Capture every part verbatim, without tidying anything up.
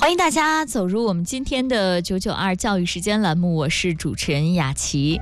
欢迎大家走入我们今天的九九二教育时间栏目，我是主持人雅琪。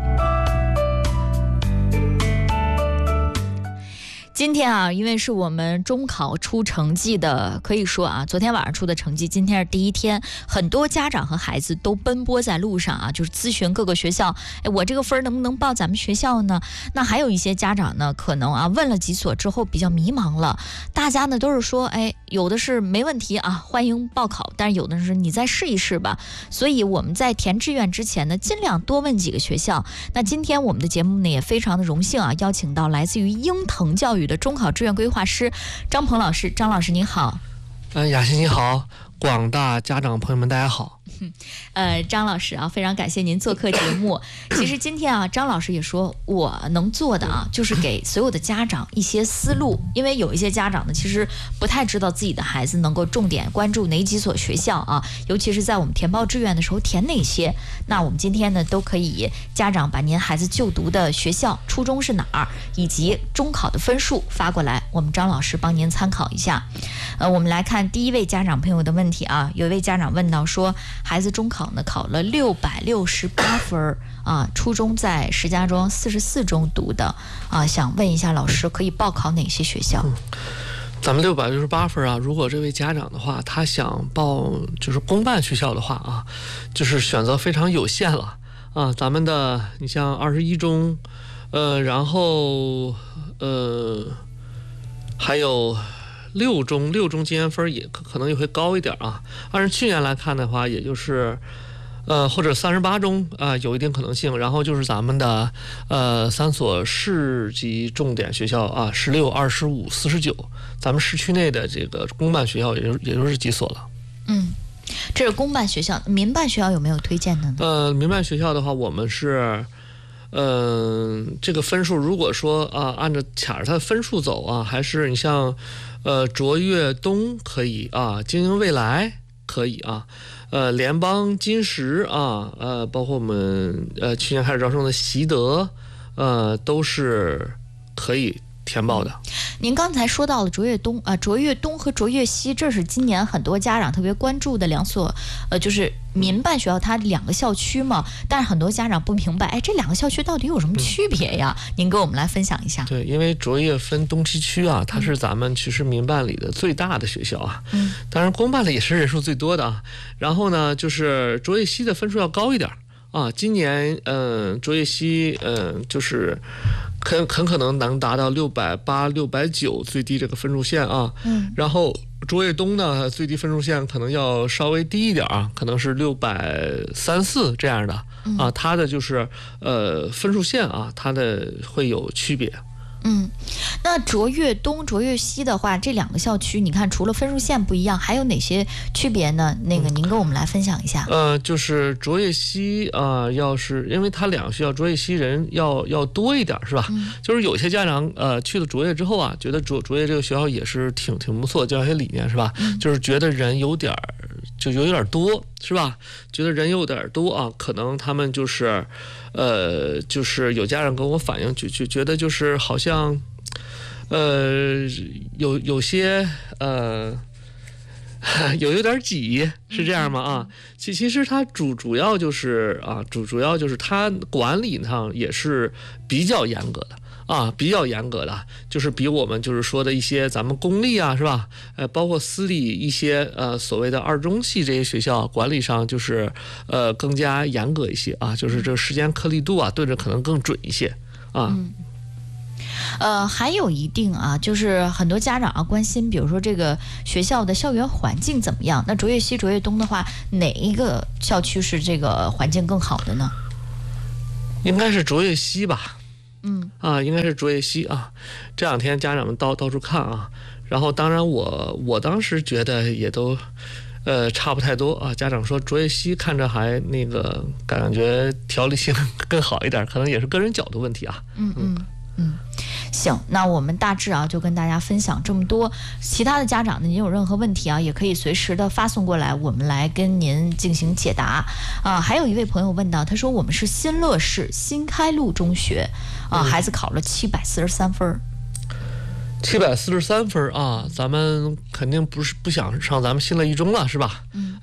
今天啊，因为是我们中考出成绩的，可以说啊，昨天晚上出的成绩，今天是第一天，很多家长和孩子都奔波在路上啊，就是咨询各个学校，哎，我这个分能不能报咱们学校呢？那还有一些家长呢，可能啊问了几所之后比较迷茫了，大家呢都是说，哎，有的是没问题啊，欢迎报考，但是有的是你再试一试吧。所以我们在填志愿之前呢，尽量多问几个学校。那今天我们的节目呢也非常的荣幸啊，邀请到来自于英腾教育的中考志愿规划师张鹏老师。张老师您好。 嗯，雅欣你好，广大家长朋友们大家好。 呃，张老师啊，非常感谢您做客节目。其实今天啊，张老师也说，我能做的啊，就是给所有的家长一些思路，因为有一些家长呢，其实不太知道自己的孩子能够重点关注哪几所学校啊，尤其是在我们填报志愿的时候填哪些。那我们今天呢，都可以家长把您孩子就读的学校、初中是哪儿，以及中考的分数发过来，我们张老师帮您参考一下。呃，我们来看第一位家长朋友的问题啊，有一位家长问到说，孩子中考呢考了六百六十八分啊，初中在石家庄四十四中读的啊，想问一下老师，可以报考哪些学校？ 嗯、咱们六百六十八分啊，如果这位家长的话，他想报就是公办学校的话啊，就是选择非常有限了啊。咱们的你像二十一中，呃，然后呃还有。六中六中经验分也可可能也会高一点啊。按照去年来看的话，也就是，呃，或者三十八中啊、呃，有一定可能性。然后就是咱们的呃三所市级重点学校啊，十六、二十五、四十九，咱们市区内的这个公办学校也就也就是几所了。 嗯，这是公办学校，民办学校有没有推荐的呢？ 呃，民办学校的话，我们是。嗯、呃，这个分数如果说啊，按照卡着它的分数走啊，还是你像，呃，卓越东可以啊，精英未来可以啊，呃，联邦金石啊，呃，包括我们呃去年开始招生的习德，呃，都是可以填报的。 您刚才说到了卓越东啊、呃，卓越东和卓越西，这是今年很多家长特别关注的两所，呃，就是民办学校，它两个校区嘛。但是很多家长不明白，哎，这两个校区到底有什么区别呀？嗯、您跟我们来分享一下。 对，因为卓越分东西区啊，它是咱们其实民办里的最大的学校啊，嗯，当然公办里也是人数最多的啊。然后呢，就是卓越西的分数要高一点啊。今年，嗯，卓越西，嗯，就是。很很可能能达到六百八、六百九最低这个分数线啊，嗯，然后卓越东呢最低分数线可能要稍微低一点啊，可能是六百三四这样的啊，它的就是呃分数线啊，它的会有区别。 嗯，那卓越东、卓越西的话，这两个校区，你看除了分数线不一样，还有哪些区别呢？那个您跟我们来分享一下。 呃，就是卓越西啊、呃，要是因为它两个学校卓越西人要要多一点，是吧？嗯、就是有些家长呃去了卓越之后啊，觉得卓卓越这个学校也是挺挺不错，教学理念是吧？嗯、就是觉得人有点就有点多，是吧？觉得人有点多啊，可能他们就是。呃，就是有家长跟我反映，就就觉得就是好像，呃，有有些呃，有有点挤，是这样吗？啊，其其实它主主要就是啊，主主要就是它管理上也是比较严格的。啊，比较严格的，就是比我们就是说的一些咱们公立啊，是吧？呃，包括私立一些呃所谓的二中系这些学校管理上就是呃更加严格一些啊，就是这个时间颗粒度啊对着可能更准一些啊。 嗯呃，还有一定啊，就是很多家长啊关心，比如说这个学校的校园环境怎么样？那卓越西、卓越东的话，哪一个校区是这个环境更好的呢？ 应该是卓越西吧。 嗯啊，应该是卓越西啊，这两天家长们到到处看啊，然后当然我我当时觉得也都，呃，差不太多啊。家长说卓越西看着还那个感觉条理性更好一点，可能也是个人角度问题啊。 嗯嗯嗯，行，那我们大致啊就跟大家分享这么多。其他的家长呢，您有任何问题啊，也可以随时的发送过来，我们来跟您进行解答啊。还有一位朋友问到，他说我们是新乐市新开路中学啊，孩子考了七百四十三分。 七百四十三分啊，咱们肯定不是不想上咱们新乐一中了，是吧？ 嗯，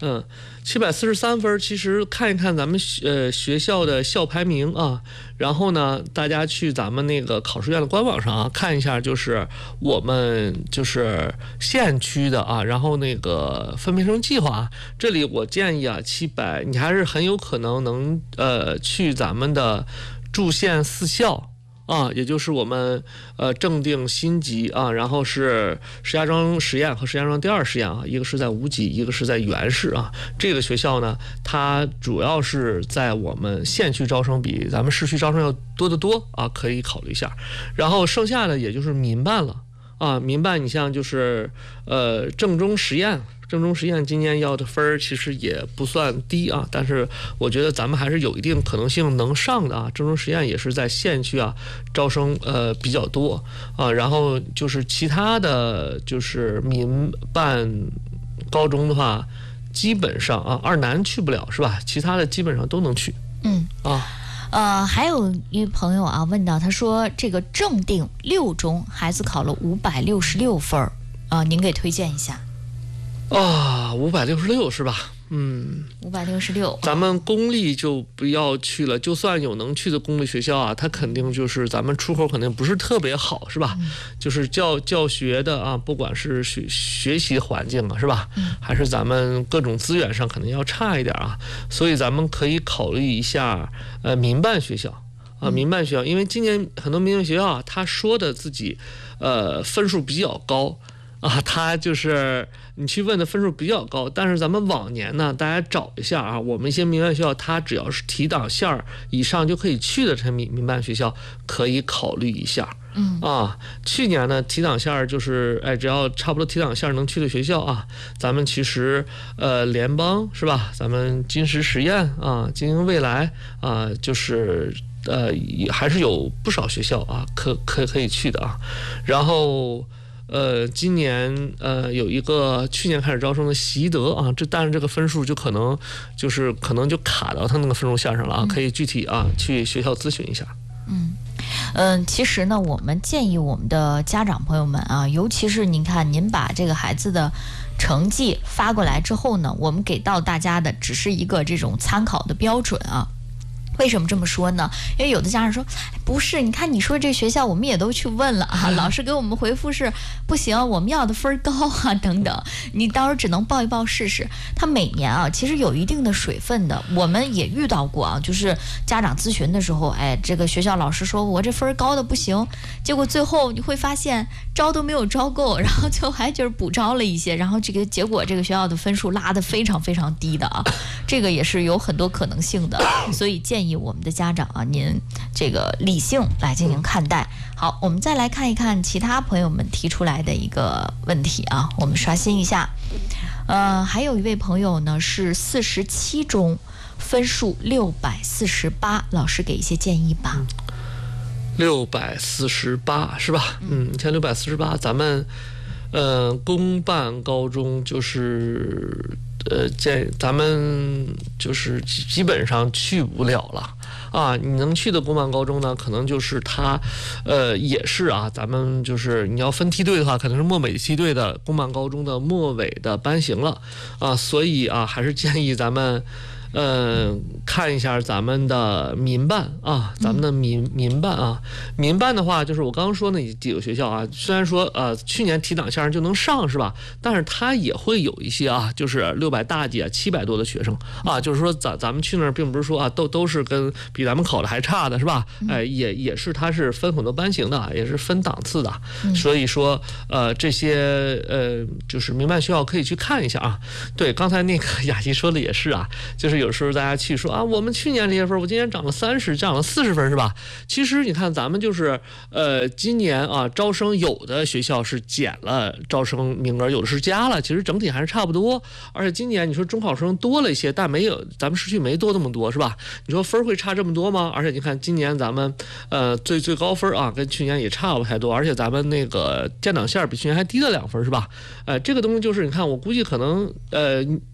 嗯，七百四十三分，其实看一看咱们呃学校的校排名啊，然后呢，大家去咱们那个考试院的官网上啊看一下，就是我们就是县区的啊，然后那个分配生计划，这里我建议啊，七百你还是很有可能能呃去咱们的驻县四校。啊，也就是我们呃正定新集啊，然后是石家庄实验和石家庄第二实验啊，一个是在无极，一个是在原市啊。这个学校呢，它主要是在我们县区招生比咱们市区招生要多得多啊，可以考虑一下。然后剩下的也就是民办了啊，民办你像就是呃正中实验。正中实验今年要的分儿其实也不算低啊，但是我觉得咱们还是有一定可能性能上的啊。正中实验也是在县区啊招生呃比较多啊，然后就是其他的就是民办高中的话，基本上啊二南去不了是吧？其他的基本上都能去。 嗯啊。 呃，还有一位朋友啊问到，他说这个正定六中孩子考了五百六十六分儿啊，您给推荐一下。 啊，五百六十六是吧？嗯， 五百六十六， 咱们公立就不要去了。就算有能去的公立学校啊，它肯定就是咱们出口肯定不是特别好，是吧？嗯、就是教教学的啊，不管是学学习环境啊，是吧？嗯、还是咱们各种资源上可能要差一点啊。所以咱们可以考虑一下呃民办学校啊，民办学校，因为今年很多民办学校啊，他说的自己呃分数比较高。啊，他就是你去问的分数比较高，但是咱们往年呢，大家找一下啊，我们一些民办学校，它只要是提档线以上就可以去的这民民办学校，可以考虑一下。嗯啊，去年呢提档线就是哎，只要差不多提档线能去的学校啊，咱们其实呃联邦是吧？咱们金石实验啊，经营未来啊，就是呃还是有不少学校啊，可可可以去的啊，然后。呃，今年呃有一个去年开始招生的习德啊，这但是这个分数就可能就是可能就卡到他那个分数线上了啊，可以具体啊去学校咨询一下。 嗯嗯，其实呢，我们建议我们的家长朋友们啊，尤其是您看，您把这个孩子的成绩发过来之后呢，我们给到大家的只是一个这种参考的标准啊。为什么这么说呢？因为有的家长说不是，你看你说这学校我们也都去问了啊，老师给我们回复是不行，我们要的分高啊等等，你到时候只能报一报试试。他每年啊其实有一定的水分的，我们也遇到过啊，就是家长咨询的时候，哎，这个学校老师说我这分高的不行，结果最后你会发现招都没有招够，然后最后还就是补招了一些，然后这个结果这个学校的分数拉得非常非常低的啊，这个也是有很多可能性的，所以建议我们的家长啊，您这个理性来进行看待。好，我们再来看一看其他朋友们提出来的一个问题啊，我们刷新一下。呃，还有一位朋友呢是四十七中，分数六百四十八，老师给一些建议吧。 六百四十八是吧？嗯，你看六百四十八，咱们呃公办高中就是呃建咱们就是基本上去不了了啊。你能去的公办高中呢，可能就是它呃也是啊，咱们就是你要分梯队的话，可能是末尾梯队的公办高中的末尾的班型了啊，所以啊还是建议咱们呃，看一下咱们的民办啊，咱们的民民办啊，民办的话，就是我刚刚说那几个学校啊，虽然说呃去年提档线上就能上是吧，但是它也会有一些啊，就是六百大几啊，七百多的学生啊，就是说咱咱们去那儿，并不是说啊都都是跟比咱们考的还差的是吧？哎，也也是它是分很多班型的，也是分档次的，所以说呃这些呃就是民办学校可以去看一下啊。对，刚才那个雅琪说的也是啊，就是。有时候大家去说啊，我们去年这些分，我今年涨了三十，涨了四十分，是吧？其实你看，咱们就是呃，今年啊，招生有的学校是减了招生名额，有的是加了，其实整体还是差不多。而且今年你说中考生多了一些，但没有咱们市区没多那么多，是吧？你说分会差这么多吗？而且你看今年咱们呃最最高分啊，跟去年也差不太多，而且咱们那个建档线比去年还低了两分，是吧？呃，这个东西就是你看，我估计可能呃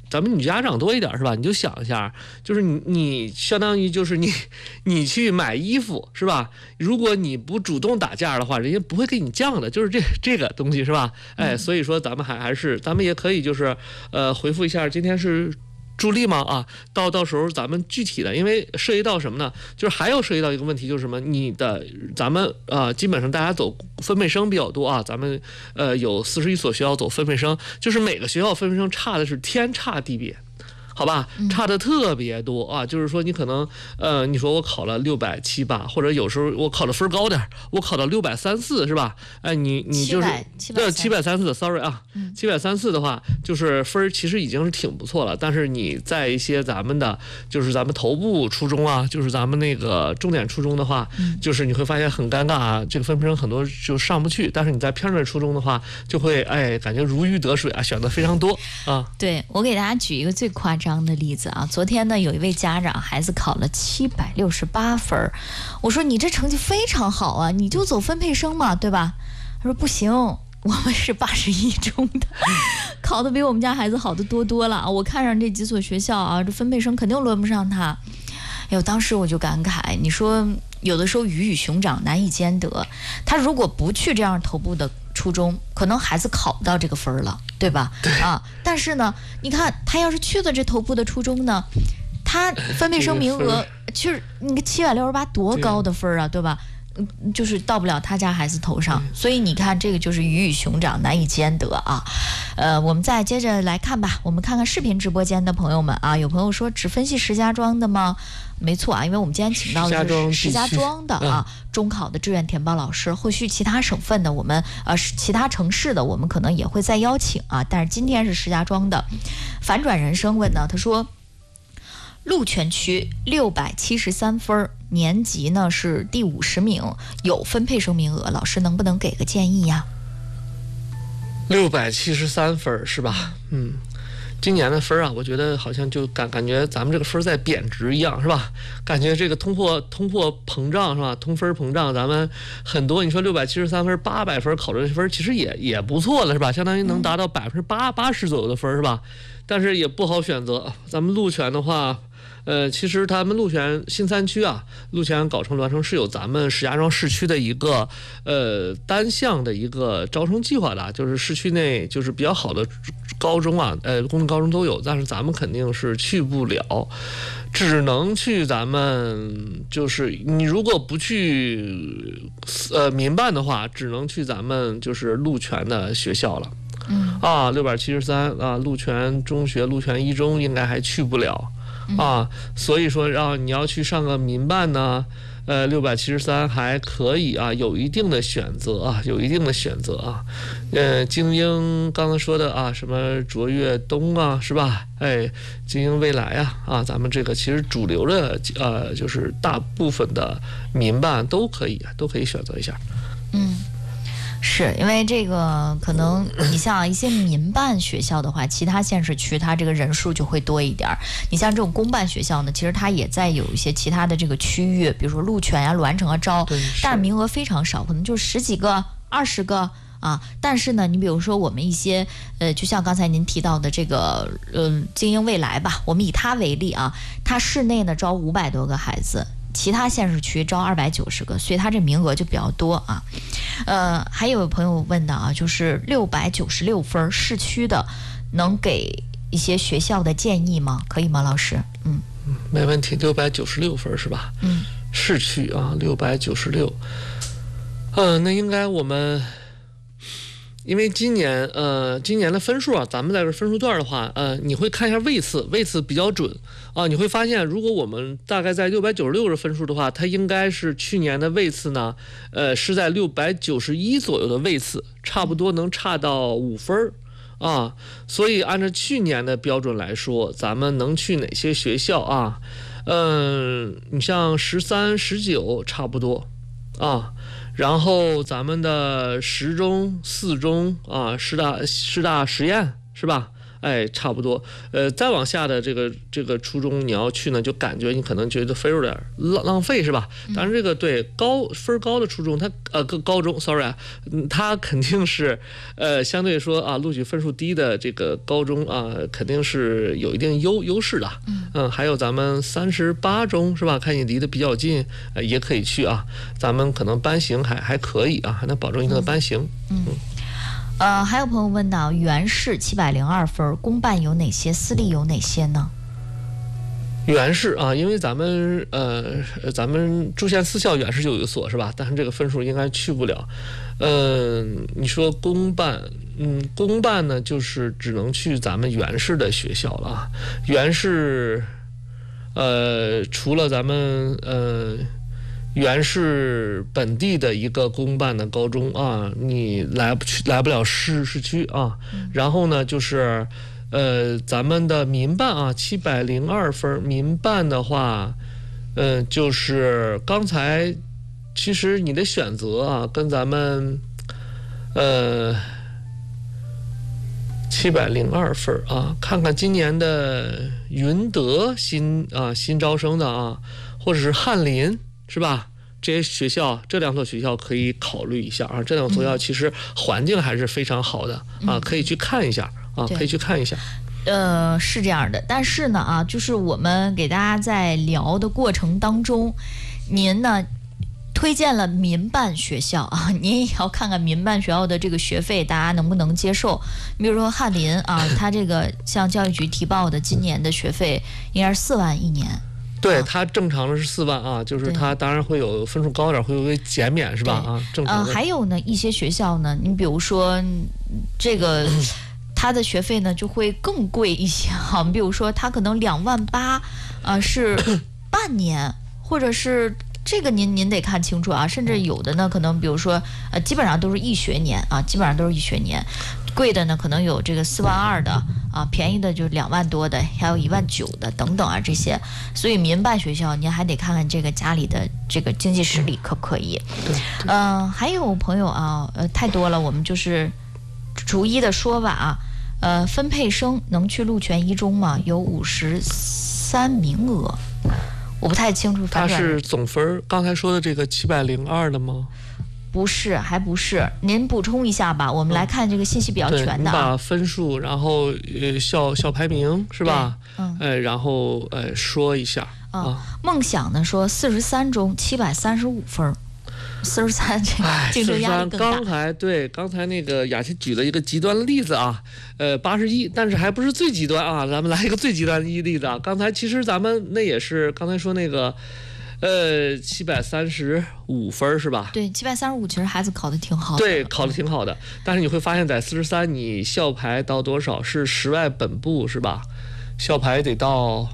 咱们女家长多一点是吧？你就想一下，就是你你相当于就是你你去买衣服是吧？如果你不主动打价的话，人家不会给你降的，就是这这个东西是吧？哎，所以说咱们还还是咱们也可以就是呃回复一下，今天是助力吗？啊，到到时候咱们具体的，因为涉及到什么呢？就是还要涉及到一个问题，就是什么？你的咱们啊、呃，基本上大家走分配生比较多啊，咱们呃有四十一所学校走分配生，就是每个学校分配生差的是天差地别。好吧，差的特别多啊！就是说，你可能，呃，你说我考了六百七八，或者有时候我考的分高点，我考到六百三四，是吧？哎，你你就是对七百三四，sorry 啊，七百三四的话，就是分其实已经是挺不错了。但是你在一些咱们的，就是咱们头部初中啊，就是咱们那个重点初中的话，就是你会发现很尴尬啊，这个分配生很多就上不去。但是你在偏远初中的话，就会哎感觉如鱼得水啊，选择非常多啊。 对，我给大家举一个最夸张的例子啊，昨天呢有一位家长孩子考了七百六十八分，我说你这成绩非常好啊，你就走分配生嘛，对吧？他说不行，我们是八十一中的，考的比我们家孩子好的多多了啊！我看上这几所学校啊，这分配生肯定轮不上他。哎呦，当时我就感慨，你说有的时候鱼与熊掌难以兼得，他如果不去这样头部的初中，可能孩子考不到这个分了，对吧？ 对啊，但是呢，你看他要是去了这头部的初中呢，他分配生名额，其实你个七百六十八多高的分啊，对吧？就是到不了他家孩子头上，所以你看这个就是鱼与熊掌难以兼得啊。呃，我们再接着来看吧，我们看看视频直播间的朋友们啊，有朋友说只分析石家庄的吗？没错啊，因为我们今天请到的是石家庄的啊中考的志愿填报老师，后续其他省份的我们呃其他城市的我们可能也会再邀请啊，但是今天是石家庄的。反转人生问呢，他说鹿泉区六百七十三分，年级呢是第五十名，有分配生名额，老师能不能给个建议呀？ 六百七十三分是吧？嗯，今年的分啊，我觉得好像就感感觉咱们这个分在贬值一样，是吧？感觉这个通货通货膨胀是吧？通分膨胀，咱们很多你说六百七十三分、八百分考这分，其实也也不错了，是吧？相当于能达到百分之八八十左右的分，是吧？但是也不好选择。咱们鹿泉的话。呃，其实他们鹿泉新三区啊，鹿泉藁城、栾城是有咱们石家庄市区的一个呃单项的一个招生计划的，就是市区内就是比较好的高中啊，呃，公立高中都有，但是咱们肯定是去不了，只能去咱们就是你如果不去呃民办的话，只能去咱们就是鹿泉的学校了。 嗯啊，六百七十三啊，鹿泉中学、鹿泉一中应该还去不了。啊，所以说让你要去上个民办呢，呃，六百七十三还可以啊，有一定的选择啊，有一定的选择啊。呃，精英刚才说的啊，什么卓越东啊，是吧？哎，精英未来啊，啊，咱们这个其实主流的呃，就是大部分的民办都可以，都可以选择一下。 嗯。是因为这个可能你像一些民办学校的话，其他县市区它这个人数就会多一点。你像这种公办学校呢，其实它也在有一些其他的这个区域，比如说鹿泉啊、栾城啊招，但是名额非常少，可能就十几个、二十个啊。但是呢，你比如说我们一些呃，就像刚才您提到的这个呃精英未来吧，我们以它为例啊，它市内呢招五百多个孩子。其他县市区招二百九十个，所以它这名额就比较多啊。呃，还有朋友问的啊，就是六百九十六分市区的，能给一些学校的建议吗？可以吗，老师？嗯， 没问题，六百九十六分是吧？ 嗯， 市区啊，六百九十六。嗯，那应该我们。因为今年，呃，今年的分数啊，咱们在这分数段的话，呃，你会看一下位次，位次比较准啊。你会发现，如果我们大概在六百九十六的分数的话，它应该是去年的位次呢，呃，是在六百九十一左右的位次，差不多能差到五分啊。所以按照去年的标准来说，咱们能去哪些学校啊？嗯、呃，你像十三、十九差不多啊。然后咱们的十中、四中啊，师大师大实验是吧？ 哎，差不多。呃，再往下的这个这个初中你要去呢，就感觉你可能觉得分有点浪浪费，是吧？当然，这个对高分高的初中，它呃高高中 ，sorry 啊，它肯定是呃相对说啊，录取分数低的这个高中啊，肯定是有一定优优势的。嗯嗯，还有咱们三十八中是吧？看你离得比较近，呃，也可以去啊。咱们可能班型还还可以啊，还能保证一定的班型。 嗯。嗯呃，还有朋友问到，原市七百零二分，公办有哪些，私立有哪些呢？ 原市啊，因为咱们呃，咱们驻县私校原市就有一所是吧？但是这个分数应该去不了。嗯、呃，你说公办，嗯，公办呢，就是只能去咱们原市的学校了啊。原市，呃，除了咱们呃。原市本地的一个公办的高中啊，你来不去来不了市市区啊。然后呢，就是呃咱们的民办啊，七百零二分，民办的话，嗯、呃，就是刚才其实你的选择啊，跟咱们呃七百零二分啊，看看今年的云德新啊新招生的啊，或者是翰林。是吧？这些学校，这两所学校可以考虑一下啊。这两所学校其实环境还是非常好的啊， 嗯、 可以去看一下啊，可以去看一下。 呃，是这样的，但是呢啊，就是我们给大家在聊的过程当中，您呢推荐了民办学校啊，您也要看看民办学校的这个学费，大家能不能接受？比如说翰林啊，它这个向教育局提报的今年的学费应该是四万一年。 对，它正常的是四万啊，就是它当然会有分数高点，会有个减免是吧？啊，正常的。 呃，还有呢，一些学校呢，你比如说这个，它的学费呢就会更贵一些哈。比如说它可能两万八，呃，是半年，或者是这个您您得看清楚啊。甚至有的呢，可能比如说呃，基本上都是一学年啊，基本上都是一学年。贵的呢，可能有这个四万二的啊，便宜的就两万多的，还有一万九的等等啊，这些。所以民办学校您还得看看这个家里的这个经济实力可不可以。嗯、呃，还有朋友啊，呃，太多了，我们就是逐一的说吧啊。呃，分配生能去鹿泉一中吗？有五十三名额，我不太清楚。 它是总分，刚才说的这个七百零二的吗？ 不是，还不是。您补充一下吧，我们来看这个信息比较全的、啊。 你把分数，然后呃校校排名是吧？ 嗯。 呃，然后呃说一下啊。 嗯、梦想呢说四十三中七百三十五分，四十三这个竞争压力更大。 刚才对刚才那个雅琪举了一个极端的例子啊，呃八十一，但是还不是最极端啊，咱们来一个最极端的例子啊。刚才其实咱们那也是刚才说那个。呃，七百三十五分是吧？ 对，七百三十五，其实孩子考的挺好的。 对，考的挺好的。但是你会发现在四十三，你校排到多少？是十外本部是吧？校排得到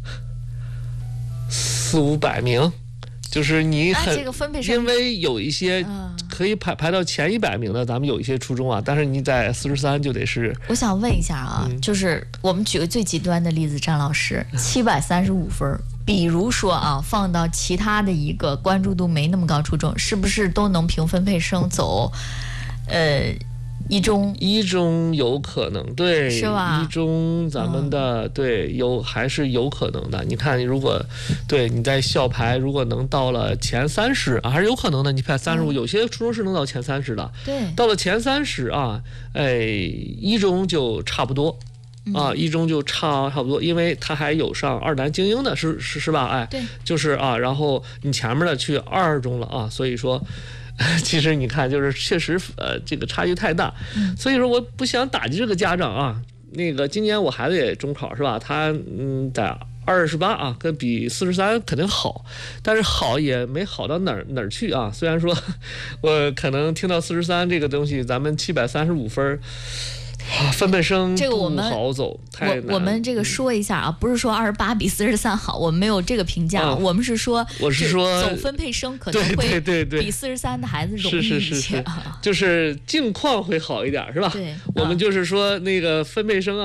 四五百名，就是你很、 啊、这个分配上， 因为有一些可以排排到前一百名的，咱们有一些初中啊，但是你在四十三就得是。 我想问一下啊，嗯、就是我们举个最极端的例子，张老师，七百三十五分。比如说啊，放到其他的一个关注度没那么高初中，是不是都能凭分配生走？呃，一中一中有可能，对， 是吧？ 一中咱们的、嗯、对有还是有可能的。你看，如果对你在校排如果能到了前三十啊，还是有可能的。你看三十五，有些初中是能到前三十的。 对， 到了前三十啊，哎，一中就差不多。啊，一中就差差不多，因为他还有上二南精英的，是是是吧？哎， 对， 就是啊，然后你前面的去二中了啊，所以说，其实你看，就是确实呃，这个差距太大， 嗯、 所以说我不想打击这个家长啊。那个今年我孩子也中考是吧？他嗯在二十八啊，跟比四十三肯定好，但是好也没好到哪儿哪儿去啊。虽然说我可能听到四十三这个东西，咱们七百三十五分。分配生这个我们不好走，太难。 我我们这个说一下啊，不是说二十八比四十三好，我们没有这个评价， 嗯、 我们是说， 我是说走分配生可能会比四十三的孩子容易一些， 是是是是，就是境况会好一点，是吧？ 对， 我们就是说那个分配生啊。